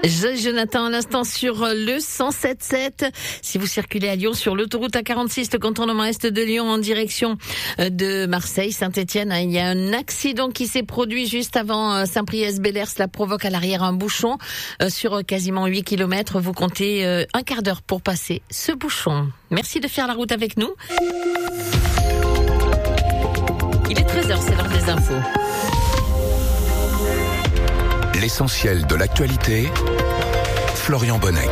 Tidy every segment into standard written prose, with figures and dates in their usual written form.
Jonathan, à l'instant sur le 107.7. Si vous circulez à Lyon sur l'autoroute A46, le contournement est de Lyon en direction de Marseille, Saint-Étienne, il y a un accident qui s'est produit juste avant Saint-Priest-Bel-Air. Cela provoque à l'arrière un bouchon sur quasiment 8 km. Vous comptez un quart d'heure pour passer ce bouchon. Merci de faire la route avec nous. Il est 13h, c'est l'heure des infos. L'essentiel de l'actualité, Florian Bonnec.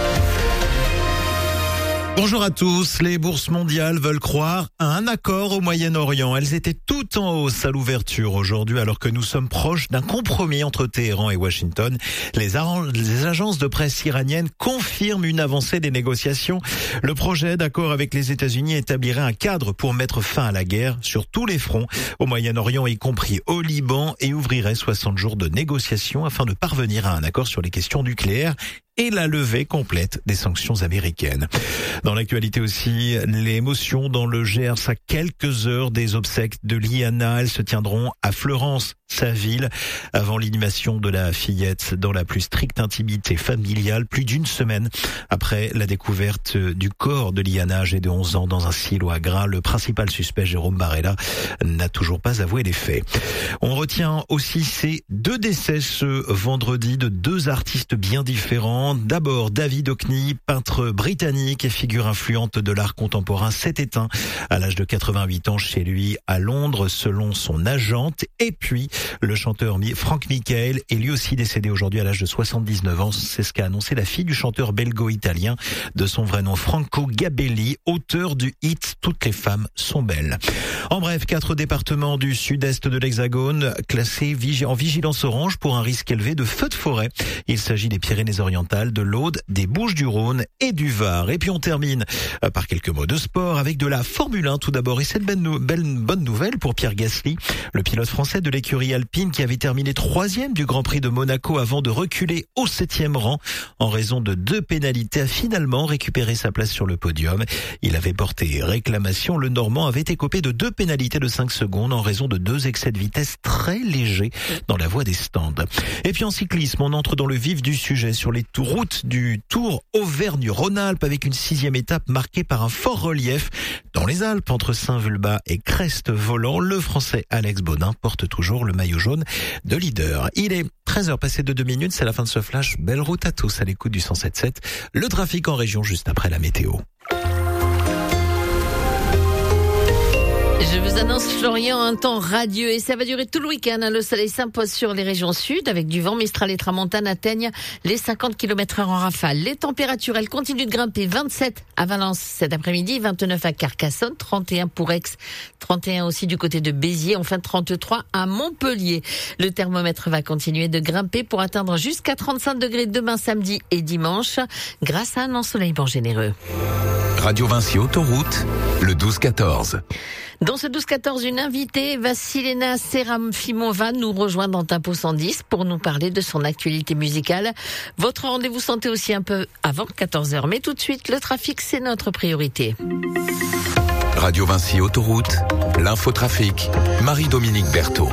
Bonjour à tous. Les bourses mondiales veulent croire à un accord au Moyen-Orient. Elles étaient toutes en hausse à l'ouverture aujourd'hui, alors que nous sommes proches d'un compromis entre Téhéran et Washington. Les agences de presse iraniennes confirment une avancée des négociations. Le projet d'accord avec les États-Unis établirait un cadre pour mettre fin à la guerre sur tous les fronts au Moyen-Orient, y compris au Liban, et ouvrirait 60 jours de négociations afin de parvenir à un accord sur les questions nucléaires et la levée complète des sanctions américaines. Dans l'actualité aussi, les émotions dans le Gers à quelques heures des obsèques de Liana. Elles se tiendront à Fleurance, sa ville, avant l'inhumation de la fillette dans la plus stricte intimité familiale, plus d'une semaine après la découverte du corps de Liana, âgée de 11 ans, dans un silo à grains. Le principal suspect, Jérôme Barella, n'a toujours pas avoué les faits. On retient aussi ces deux décès ce vendredi de deux artistes bien différents. D'abord, David Hockney, peintre britannique et figure influente de l'art contemporain, s'est éteint à l'âge de 88 ans chez lui à Londres, selon son agente. Et puis, le chanteur Frank Michael est lui aussi décédé aujourd'hui à l'âge de 79 ans. C'est ce qu'a annoncé la fille du chanteur belgo-italien, de son vrai nom Franco Gabelli, auteur du hit « Toutes les femmes sont belles ». En bref, 4 départements du sud-est de l'Hexagone classés en vigilance orange pour un risque élevé de feux de forêt. Il s'agit des Pyrénées-Orientales, de l'Aude, des Bouches-du-Rhône et du Var. Et puis on termine par quelques mots de sport avec de la Formule 1 tout d'abord. Et cette bonne nouvelle pour Pierre Gasly, le pilote français de l'écurie alpine qui avait terminé 3e du Grand Prix de Monaco avant de reculer au 7e rang en raison de 2 pénalités, a finalement récupéré sa place sur le podium. Il avait porté réclamation. Le Normand avait écopé de 2 pénalités de 5 secondes en raison de 2 excès de vitesse très légers dans la voie des stands. Et puis en cyclisme, on entre dans le vif du sujet sur les route du Tour Auvergne-Rhône-Alpes avec une 6e étape marquée par un fort relief dans les Alpes entre Saint-Vulbas et Crest-Voland. Le Français Alex Baudin porte toujours le maillot jaune de leader. Il est 13h passé de 2 minutes, c'est la fin de ce flash. Belle route à tous à l'écoute du 107.7. Le trafic en région juste après la météo. Je vous annonce, Florian, un temps radieux et ça va durer tout le week-end. Le soleil s'impose sur les régions sud avec du vent. Mistral et Tramontane atteignent les 50 km/h en rafale. Les températures, elles continuent de grimper. 27 à Valence cet après-midi, 29 à Carcassonne, 31 pour Aix, 31 aussi du côté de Béziers, enfin 33 à Montpellier. Le thermomètre va continuer de grimper pour atteindre jusqu'à 35 degrés demain samedi et dimanche grâce à un ensoleillement généreux. Radio Vinci Autoroute, le 12-14. Dans ce 12-14, une invitée, Vassilena Serafimova, nous rejoint dans Tempo 110 pour nous parler de son actualité musicale. Votre rendez-vous santé aussi un peu avant 14h. Mais tout de suite, le trafic, c'est notre priorité. Radio Vinci Autoroute, l'infotrafic, Marie-Dominique Berthaud.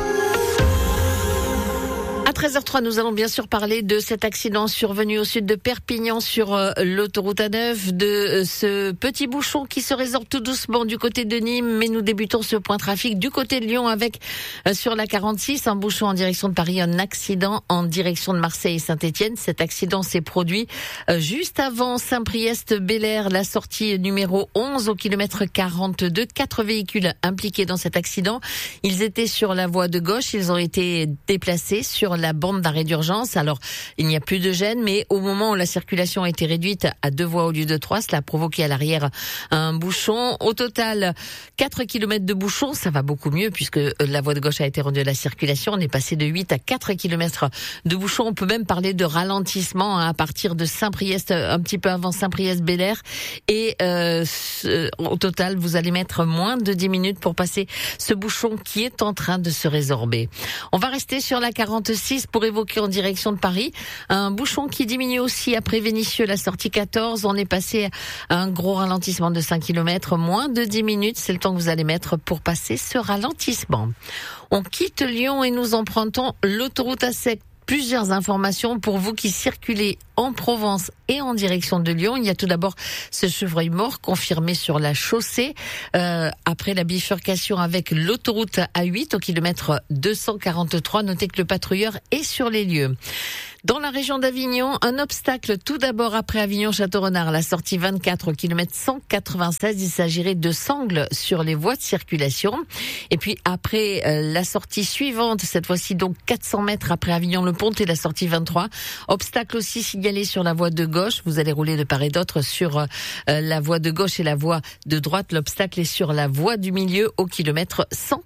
À 13h03, nous allons bien sûr parler de cet accident survenu au sud de Perpignan sur l'autoroute A9, de ce petit bouchon qui se résorbe tout doucement du côté de Nîmes. Mais nous débutons ce point trafic du côté de Lyon avec sur la 46, un bouchon en direction de Paris, un accident en direction de Marseille et Saint-Étienne. Cet accident s'est produit juste avant Saint-Priest-Bel-Air, la sortie numéro 11 au kilomètre 42. 4 véhicules impliqués dans cet accident. Ils étaient sur la voie de gauche, ils ont été déplacés sur la bande d'arrêt d'urgence. Alors, il n'y a plus de gêne, mais au moment où la circulation a été réduite à 2 voies au lieu de 3, cela a provoqué à l'arrière un bouchon. Au total, 4 km de bouchon, ça va beaucoup mieux puisque la voie de gauche a été rendue à la circulation. On est passé de 8 à 4 km de bouchon. On peut même parler de ralentissement à partir de Saint-Priest, un petit peu avant Saint-Priest-Bel-Air. Et au total, vous allez mettre moins de 10 minutes pour passer ce bouchon qui est en train de se résorber. On va rester sur la 46 pour évoquer en direction de Paris un bouchon qui diminue aussi après Vénissieux, la sortie 14. On est passé à un gros ralentissement de 5 km, moins de 10 minutes. C'est le temps que vous allez mettre pour passer ce ralentissement. On quitte Lyon et nous empruntons l'autoroute A7 plusieurs informations pour vous qui circulez en Provence et en direction de Lyon. Il y a tout d'abord ce chevreuil mort confirmé sur la chaussée après la bifurcation avec l'autoroute A8 au kilomètre 243. Notez que le patrouilleur est sur les lieux. Dans la région d'Avignon, un obstacle tout d'abord après Avignon-Château-Renard, la sortie 24 au kilomètre 196. Il s'agirait de sangles sur les voies de circulation. Et puis après la sortie suivante, cette fois-ci donc 400 mètres après Avignon-le-Pontet, la sortie 23. Obstacle aussi signalé sur la voie de gauche. Vous allez rouler de part et d'autre sur la voie de gauche et la voie de droite. L'obstacle est sur la voie du milieu au kilomètre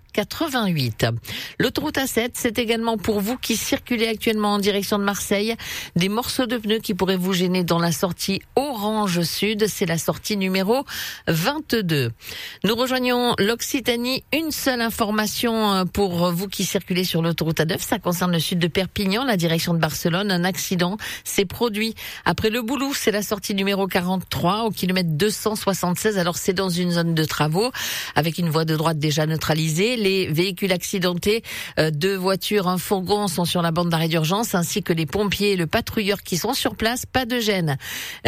188. L'autoroute A7, c'est également pour vous qui circulez actuellement en direction de Marseille. Des morceaux de pneus qui pourraient vous gêner dans la sortie Orange Sud. C'est la sortie numéro 22. Nous rejoignons l'Occitanie. Une seule information pour vous qui circulez sur l'autoroute A9. Ça concerne le sud de Perpignan, la direction de Barcelone. Un accident s'est produit après le Boulou. C'est la sortie numéro 43 au kilomètre 276. Alors c'est dans une zone de travaux avec une voie de droite déjà neutralisée. Les véhicules accidentés, 2 voitures, un fourgon sont sur la bande d'arrêt d'urgence ainsi que les pompiers et le patrouilleur qui sont sur place. Pas de gêne.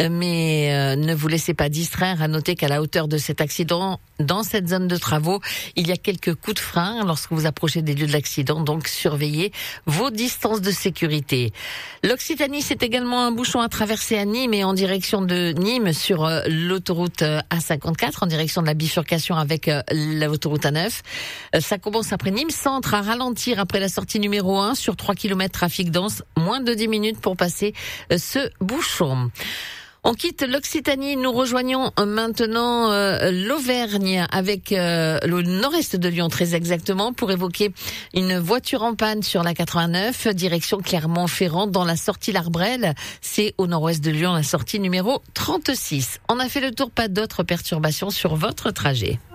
Mais ne vous laissez pas distraire. À noter qu'à la hauteur de cet accident, dans cette zone de travaux, il y a quelques coups de frein lorsque vous approchez des lieux de l'accident. Donc surveillez vos distances de sécurité. L'Occitanie, c'est également un bouchon à traverser à Nîmes et en direction de Nîmes sur l'autoroute A54, en direction de la bifurcation avec l'autoroute A9. Ça commence après Nîmes Centre à ralentir après la sortie numéro 1 sur 3 km trafic dense. Moins de 10 minutes pour passer ce bouchon. On quitte l'Occitanie, nous rejoignons maintenant l'Auvergne avec le nord-est de Lyon très exactement pour évoquer une voiture en panne sur la 89, direction Clermont-Ferrand dans la sortie L'Arbrelle. C'est au nord-ouest de Lyon la sortie numéro 36. On a fait le tour, pas d'autres perturbations sur votre trajet.